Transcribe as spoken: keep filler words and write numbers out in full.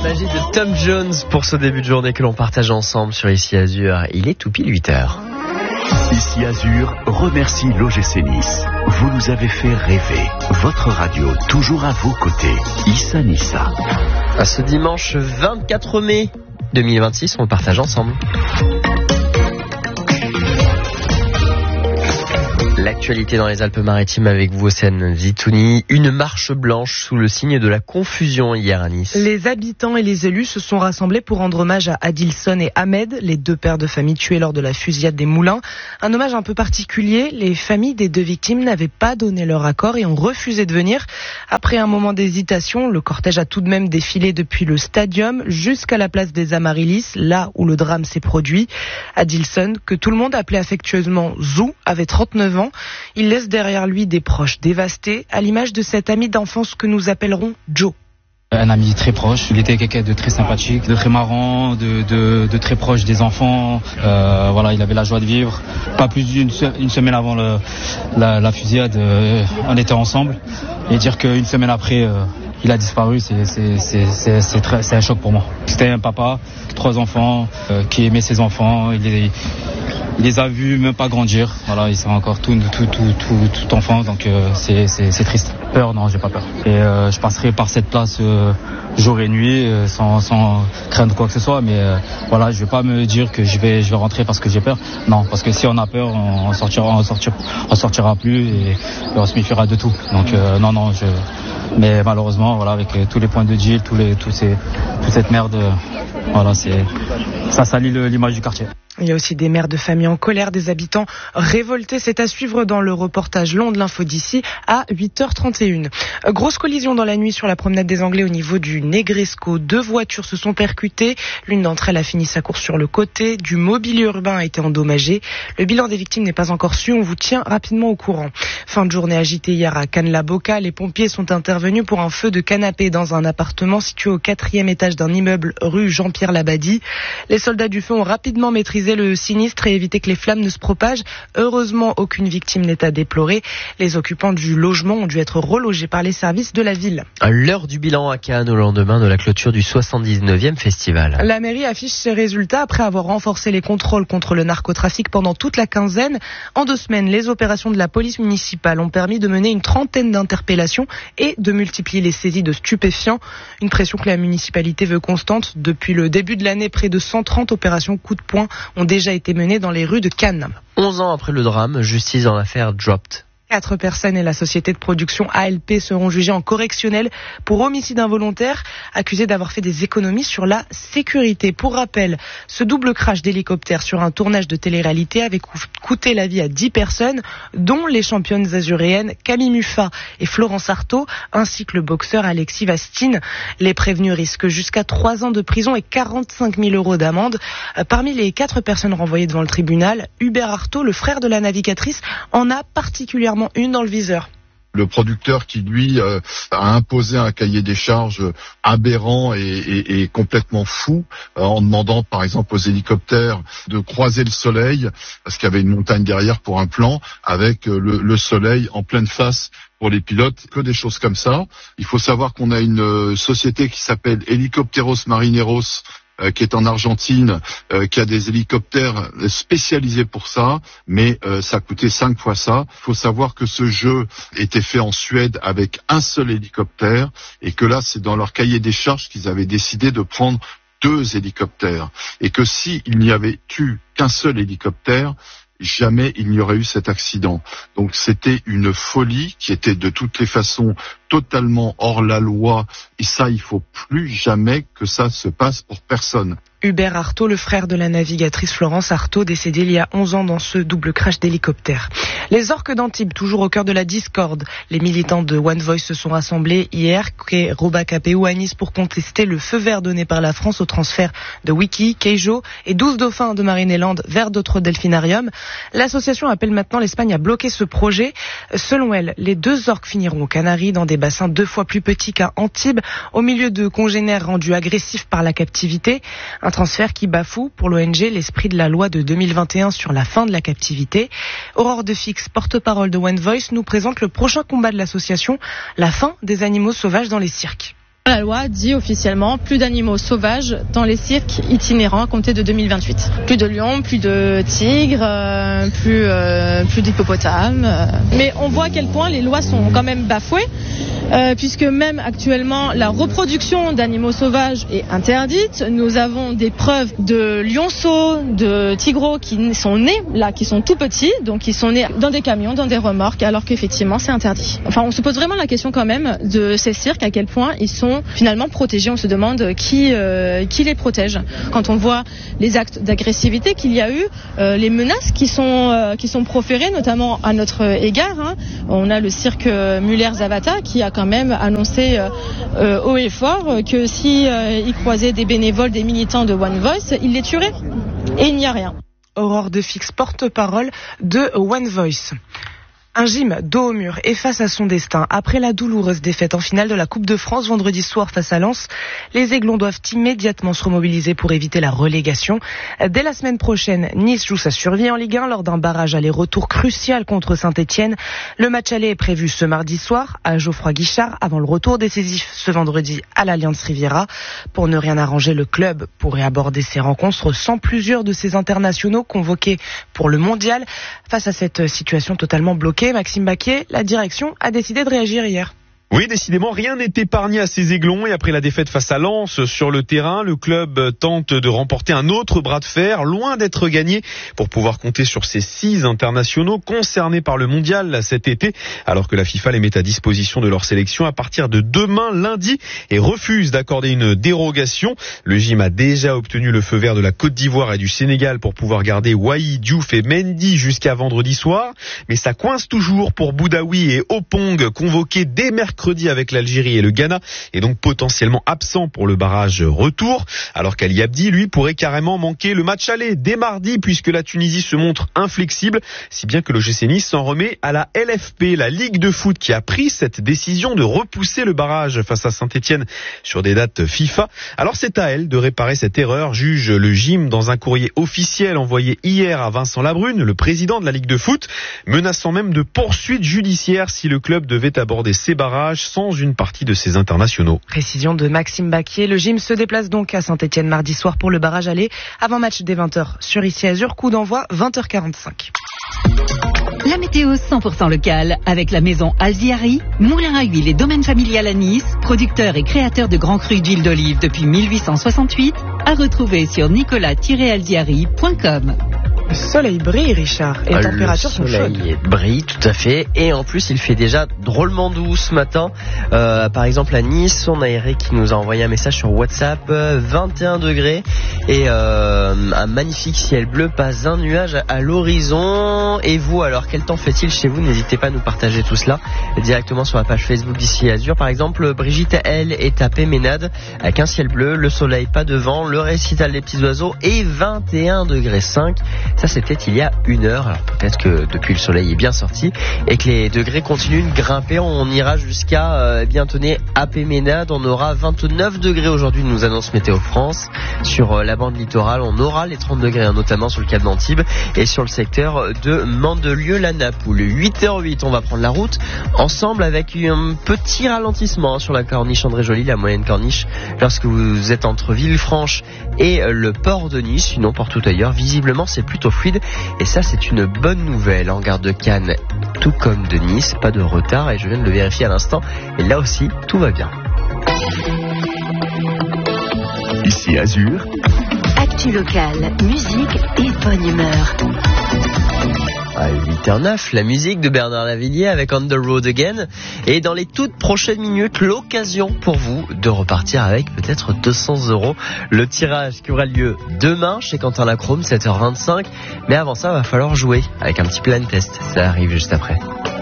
magie de Tom Jones pour ce début de journée que l'on partage ensemble sur Ici Azur. Il est tout pile huit heures. Ici Azur remercie l'O G C Nice. Vous nous avez fait rêver. Votre radio toujours à vos côtés. Issa Nissa. À ce dimanche vingt-quatre mai deux mille vingt-six, on le partage ensemble. L'actualité dans les Alpes-Maritimes avec vous, Océane Zitouni. Une marche blanche sous le signe de la confusion hier à Nice. Les habitants et les élus se sont rassemblés pour rendre hommage à Adilson et Ahmed, les deux pères de famille tués lors de la fusillade des Moulins. Un hommage un peu particulier. Les familles des deux victimes n'avaient pas donné leur accord et ont refusé de venir. Après un moment d'hésitation, le cortège a tout de même défilé depuis le stadium jusqu'à la place des Amaryllis, là où le drame s'est produit. Adilson, que tout le monde appelait affectueusement Zou, avait trente-neuf ans. Il laisse derrière lui des proches dévastés, à l'image de cet ami d'enfance que nous appellerons Joe. Un ami très proche, il était quelqu'un de très sympathique, de très marrant, de, de, de très proche des enfants. Euh, voilà, il avait la joie de vivre. Pas plus d'une se- une semaine avant le, la, la fusillade, euh, on était ensemble. Et dire qu'une semaine après, euh, il a disparu, c'est, c'est, c'est, c'est, c'est, très, c'est un choc pour moi. C'était un papa, trois enfants, euh, qui aimait ses enfants. Il est, Il les a vus même pas grandir. Voilà, ils sont encore tout, tout, tout, tout, tout enfants, donc euh, c'est, c'est, c'est triste. Peur, non, j'ai pas peur. Et euh, je passerai par cette place euh, jour et nuit, euh, sans, sans craindre quoi que ce soit. Mais euh, voilà, je vais pas me dire que je vais, je vais rentrer parce que j'ai peur. Non, parce que si on a peur, on sortira, on sortira, on sortira plus et, et on se méfiera de tout. Donc euh, non, non, je. Mais malheureusement, voilà, avec euh, tous les points de deal, tous les, tous ces, toute cette merde, euh, voilà, c'est, ça salit le, l'image du quartier. Il y a aussi des mères de famille en colère, des habitants révoltés. C'est à suivre dans le reportage long de l'info d'ici à huit heures trente et une. Grosse collision dans la nuit sur la promenade des Anglais au niveau du Negresco. Deux voitures se sont percutées. L'une d'entre elles a fini sa course sur le côté. Du mobilier urbain a été endommagé. Le bilan des victimes n'est pas encore su. On vous tient rapidement au courant. Fin de journée agitée hier à Cannes-la-Boca. Les pompiers sont intervenus pour un feu de canapé dans un appartement situé au quatrième étage d'un immeuble rue Jean-Pierre Labadie. Les soldats du feu ont rapidement maîtrisé le sinistre et éviter que les flammes ne se propagent. Heureusement, aucune victime n'est à déplorer. Les occupants du logement ont dû être relogés par les services de la ville. L'heure du bilan à Cannes au lendemain de la clôture du soixante-dix-neuvième festival. La mairie affiche ses résultats après avoir renforcé les contrôles contre le narcotrafic pendant toute la quinzaine. En deux semaines, les opérations de la police municipale ont permis de mener une trentaine d'interpellations et de multiplier les saisies de stupéfiants. Une pression que la municipalité veut constante. Depuis le début de l'année, près de cent trente opérations coup de poing ont déjà été menées dans les rues de Cannes. Onze ans après le drame, justice dans l'affaire Dropped. Quatre personnes et la société de production A L P seront jugées en correctionnel pour homicide involontaire, accusées d'avoir fait des économies sur la sécurité. Pour rappel, ce double crash d'hélicoptère sur un tournage de télé-réalité avait coûté la vie à dix personnes, dont les championnes azuréennes Camille Muffat et Florence Artaud, ainsi que le boxeur Alexis Vastine. Les prévenus risquent jusqu'à trois ans de prison et quarante-cinq mille euros d'amende. Parmi les quatre personnes renvoyées devant le tribunal, Hubert Artaud, le frère de la navigatrice, en a particulièrement une dans le viseur. Le producteur qui, lui, euh, a imposé un cahier des charges aberrant et, et, et complètement fou, euh, en demandant, par exemple, aux hélicoptères de croiser le soleil, parce qu'il y avait une montagne derrière pour un plan, avec euh, le, le soleil en pleine face pour les pilotes, que des choses comme ça. Il faut savoir qu'on a une euh, société qui s'appelle Helicópteros Marineros, Euh, qui est en Argentine, euh, qui a des hélicoptères spécialisés pour ça, mais euh, ça coûtait cinq fois ça. Il faut savoir que ce jeu était fait en Suède avec un seul hélicoptère, et que là, c'est dans leur cahier des charges qu'ils avaient décidé de prendre deux hélicoptères, et que s'il n'y avait eu qu'un seul hélicoptère, jamais il n'y aurait eu cet accident. Donc c'était une folie qui était de toutes les façons totalement hors la loi, et ça, il faut plus jamais que ça se passe pour personne. Hubert Artaud, le frère de la navigatrice Florence Artaud, décédée il y a onze ans dans ce double crash d'hélicoptère. Les orques d'Antibes, toujours au cœur de la discorde. Les militants de One Voice se sont rassemblés hier, quai Roba K P O à Nice, pour contester le feu vert donné par la France au transfert de Wiki, Keijo et douze dauphins de Marineland vers d'autres delphinariums. L'association appelle maintenant l'Espagne à bloquer ce projet. Selon elle, les deux orques finiront aux Canaries, dans des bassins deux fois plus petits qu'à Antibes, au milieu de congénères rendus agressifs par la captivité. Un transfert qui bafoue, pour l'O N G, l'esprit de la loi de deux mille vingt et un sur la fin de la captivité. Aurore Defix, porte-parole de One Voice, nous présente le prochain combat de l'association, la fin des animaux sauvages dans les cirques. La loi dit officiellement plus d'animaux sauvages dans les cirques itinérants à compter de deux mille vingt-huit. Plus de lions, plus de tigres, euh, plus, euh, plus d'hippopotames. Euh. Mais on voit à quel point les lois sont quand même bafouées, euh, puisque même actuellement la reproduction d'animaux sauvages est interdite. Nous avons des preuves de lionceaux, de tigreaux qui sont nés là, qui sont tout petits, donc qui sont nés dans des camions, dans des remorques, alors qu'effectivement c'est interdit. Enfin, on se pose vraiment la question quand même de ces cirques, à quel point ils sont finalement protégés. On se demande qui, euh, qui les protège. Quand on voit les actes d'agressivité qu'il y a eu, euh, les menaces qui sont, euh, qui sont proférées, notamment à notre égard. Hein. On a le cirque Muller-Zavata qui a quand même annoncé euh, euh, haut et fort que si euh, il croisait des bénévoles, des militants de One Voice, il les tuerait. Et il n'y a rien. Aurore Defix, porte-parole de One Voice. Un gym dos au mur et face à son destin. Après la douloureuse défaite en finale de la Coupe de France vendredi soir face à Lens, les Aiglons doivent immédiatement se remobiliser pour éviter la relégation. Dès la semaine prochaine, Nice joue sa survie en Ligue un lors d'un barrage aller-retour crucial contre Saint-Etienne. Le match aller est prévu ce mardi soir à Geoffroy-Guichard avant le retour décisif ce vendredi à l'Allianz Riviera. Pour ne rien arranger, le club pourrait aborder ses rencontres sans plusieurs de ses internationaux convoqués pour le mondial. Face à cette situation totalement bloquée, Maxime Baquier, la direction a décidé de réagir hier. Oui, décidément, rien n'est épargné à ces Aiglons et après la défaite face à Lens sur le terrain, le club tente de remporter un autre bras de fer, loin d'être gagné pour pouvoir compter sur ces six internationaux concernés par le mondial cet été, alors que la FIFA les met à disposition de leur sélection à partir de demain lundi et refuse d'accorder une dérogation. Le gym a déjà obtenu le feu vert de la Côte d'Ivoire et du Sénégal pour pouvoir garder Wai, Diouf et Mendy jusqu'à vendredi soir, mais ça coince toujours pour Boudaoui et Opong convoqués dès mercredi mercredi avec l'Algérie et le Ghana est donc potentiellement absent pour le barrage retour, alors qu'Ali Abdi, lui, pourrait carrément manquer le match aller dès mardi puisque la Tunisie se montre inflexible, si bien que l'O G C Nice s'en remet à la L F P, la Ligue de foot, qui a pris cette décision de repousser le barrage face à Saint-Etienne sur des dates FIFA. Alors c'est à elle de réparer cette erreur, juge le gym dans un courrier officiel envoyé hier à Vincent Labrune, le président de la Ligue de foot, menaçant même de poursuites judiciaires si le club devait aborder ces barrages sans une partie de ses internationaux. Précision de Maxime Baquier. Le gym se déplace donc à Saint-Etienne mardi soir pour le barrage aller. Avant match dès vingt heures sur Ici Azur. Coup d'envoi vingt heures quarante-cinq. La météo cent pour cent locale avec la maison Alziari, moulin à huile et domaine familial à Nice, producteur et créateur de grands crus d'huile d'olive depuis mille huit cent soixante-huit, à retrouver sur nicolas tiret alziari point com. Le soleil brille, Richard, et les températures sont chaudes. Le soleil brille, tout à fait, et en plus il fait déjà drôlement doux ce matin. Euh, par exemple à Nice, on a Eric qui nous a envoyé un message sur WhatsApp, euh, vingt et un degrés, et euh, un magnifique ciel bleu, pas un nuage à l'horizon. Et vous, alors quel temps fait-il chez vous? N'hésitez pas à nous partager tout cela directement sur la page Facebook d'Ici Azur. Par exemple, Brigitte, elle, est à Péménade, avec un ciel bleu, le soleil pas devant, le récital des petits oiseaux, et vingt et un degrés cinq. Ça, c'était il y a une heure. Alors peut-être que depuis le soleil est bien sorti et que les degrés continuent de grimper. On ira jusqu'à, euh, bien tenez, à Péménade. On aura vingt-neuf degrés aujourd'hui, nous annonce Météo France. Sur euh, la bande littorale, on aura les trente degrés, hein, notamment sur le cap d'Antibes et sur le secteur de Mandelieu-la-Napoule. huit heures huit, on va prendre la route ensemble avec un petit ralentissement hein, sur la corniche André-Joly, la moyenne corniche, lorsque vous êtes entre Villefranche et euh, le port de Nice. Sinon, partout ailleurs, visiblement, c'est plutôt fluide et ça c'est une bonne nouvelle en gare de Cannes tout comme de Nice, pas de retard et je viens de le vérifier à l'instant et là aussi tout va bien. Ici Azur, Actu locale, musique et bonne humeur. À huit heures neuf, la musique de Bernard Lavilliers avec On the Road Again. Et dans les toutes prochaines minutes, l'occasion pour vous de repartir avec peut-être deux cents euros. Le tirage qui aura lieu demain chez Quentin Lacrome, sept heures vingt-cinq. Mais avant ça, il va falloir jouer avec un petit blind test. Ça arrive juste après.